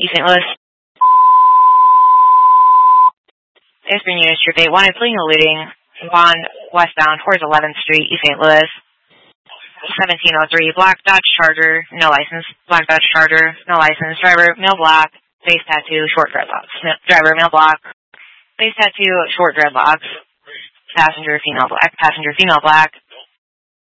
East St. Louis. Aspirin Unit Trip 8 wanted fleeing and eluding. Bond westbound towards 11th Street, East St. Louis. 1703, black Dodge Charger, no license. Black Dodge Charger, no license. Driver, male black, face tattoo, short dreadlocks. Driver, male black, face tattoo, short dreadlocks. Passenger, female black. Passenger, female black.